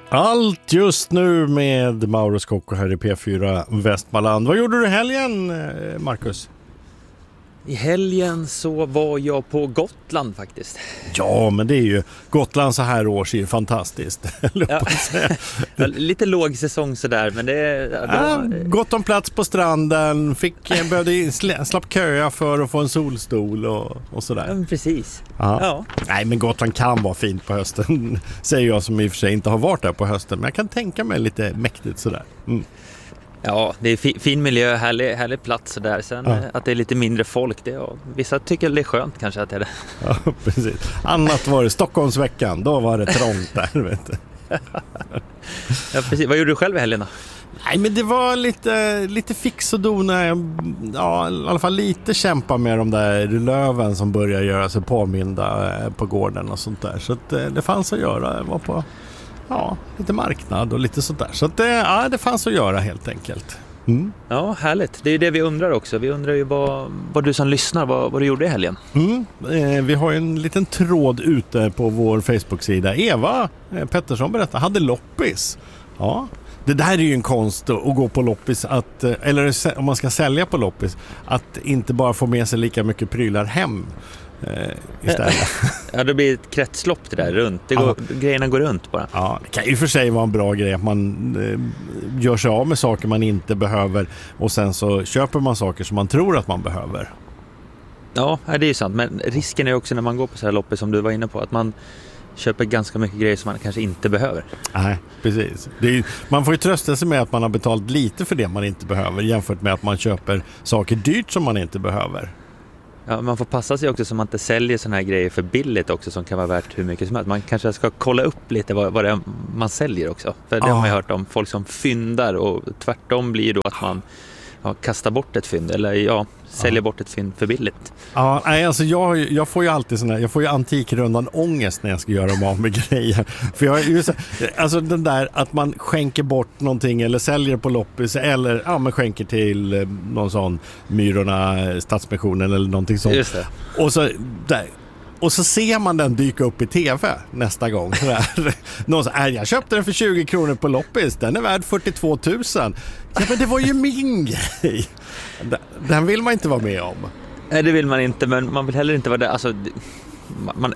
Allt just nu med Mauro Scocco här i P4 Västmanland. Vad gjorde du i helgen, Marcus? I helgen så var jag på Gotland faktiskt. Ja, men det är ju Gotland så här års är ju fantastiskt. Ja. Lite låg säsong sådär, men gott om plats på stranden, slapp köa för att få en solstol och sådär. Ja, precis. Ja. Nej, men Gotland kan vara fint på hösten, säger jag som i och för sig inte har varit där på hösten, men jag kan tänka mig lite mäktigt sådär. Mm. Ja, det är fin miljö, härlig plats där. Sen att det är lite mindre folk, vissa tycker det är skönt kanske att det är det. Ja, precis. Annat var det Stockholmsveckan, då var det trångt där, vet du. Ja, precis. Vad gjorde du själv i helgen då? Nej, men det var lite fix och dona. Ja, i alla fall lite kämpa med de där löven som börjar göra sig påminda på gården och sånt där. Så att, det fanns att göra. Jag var på lite marknad och lite sånt där. Så att, det fanns att göra helt enkelt. Mm. Ja, härligt. Det är ju det vi undrar också. Vi undrar ju vad du som lyssnar, vad du gjorde i helgen. Vi har ju en liten tråd ute på vår Facebook-sida. Eva Pettersson berättade, hade loppis. Ja. Det där är ju en konst att gå på loppis, eller om man ska sälja på loppis, att inte bara få med sig lika mycket prylar hem istället. Ja, det blir ett kretslopp det där runt. Grejerna går runt bara. Ja, det kan ju för sig vara en bra grej att man gör sig av med saker man inte behöver och sen så köper man saker som man tror att man behöver. Ja, det är ju sant. Men risken är också när man går på så här loppis som du var inne på, att man köper ganska mycket grejer som man kanske inte behöver. Nej, precis. Man får ju trösta sig med att man har betalt lite för det man inte behöver jämfört med att man köper saker dyrt som man inte behöver. Ja, man får passa sig också så man inte säljer såna här grejer för billigt också som kan vara värt hur mycket som helst. Man kanske ska kolla upp lite vad det är man säljer också. För det har man hört om folk som fyndar, och tvärtom blir då att man kastar bort ett fynd eller säljer bort ett fynd för billigt. Ja, nej, alltså jag får ju alltid jag får ju antikrundan ångest när jag ska göra mig av med grejer. För jag är ju alltså den där att man skänker bort någonting eller säljer på loppis eller man skänker till någon sån Myrorna, Stadsmissionen eller någonting sånt. Just det. Och så ser man den dyka upp i tv nästa gång. Någon säger, jag köpte den för 20 kronor på loppis. Den är värd 42 000. Ja, men det var ju min grej. Den vill man inte vara med om. Nej, det vill man inte, men man vill heller inte vara där. Alltså, man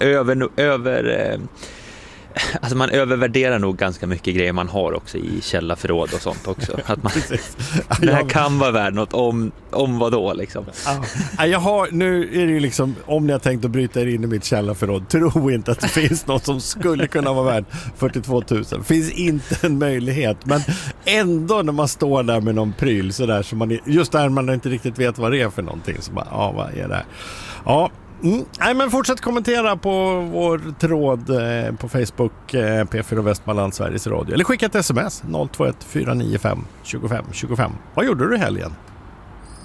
man övervärderar nog ganska mycket grejer man har också i källarförråd och sånt också. Att man, det här kan vara värd något om vad då liksom. Nu är det ju liksom, om ni har tänkt att bryta er in i mitt källarförråd, tro inte att det finns något som skulle kunna vara värd 42 000. Finns inte en möjlighet, men ändå när man står där med någon pryl så där, så just där man inte riktigt vet vad det är för någonting, så bara, vad är det? Ja. Nej, men fortsätt kommentera på vår tråd på Facebook, P4 Västmanland, Sveriges Radio. Eller skicka ett sms 021 495 25 25. Vad gjorde du i helgen?